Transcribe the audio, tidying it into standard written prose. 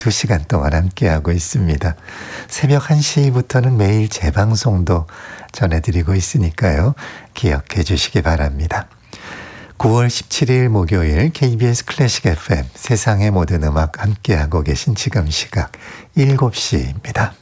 2시간 동안 함께하고 있습니다. 새벽 1시부터는 매일 재방송도 전해드리고 있으니까요. 기억해 주시기 바랍니다. 9월 17일 목요일 KBS 클래식 FM 세상의 모든 음악 함께하고 계신 지금 시각 7시입니다.